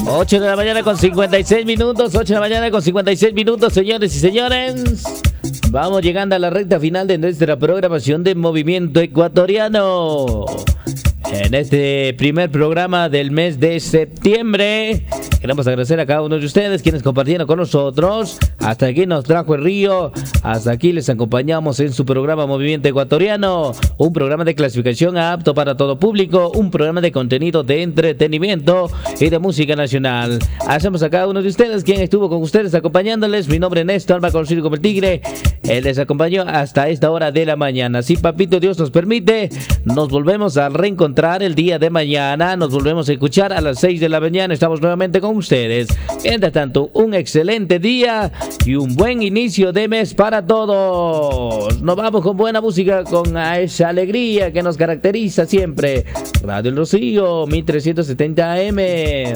8 de la mañana con 56 minutos, 8 de la mañana con 56 minutos, señores y señores. Vamos llegando a la recta final de nuestra programación de Movimiento Ecuatoriano. En este primer programa del mes de septiembre, queremos agradecer a cada uno de ustedes quienes compartieron con nosotros. Hasta aquí nos trajo el río, hasta aquí les acompañamos en su programa Movimiento Ecuatoriano, un programa de clasificación apto para todo público, un programa de contenido de entretenimiento y de música nacional. Hacemos a cada uno de ustedes quien estuvo con ustedes acompañándoles. Mi nombre es Néstor, más conocido como el Tigre. Él les acompañó hasta esta hora de la mañana. Si papito Dios nos permite, nos volvemos a reencontrar el día de mañana. Nos volvemos a escuchar a las 6 de la mañana. Estamos nuevamente con ustedes. Mientras tanto, un excelente día y un buen inicio de mes para todos. Nos vamos con buena música, con esa alegría que nos caracteriza siempre. Radio El Rocío, 1370 AM.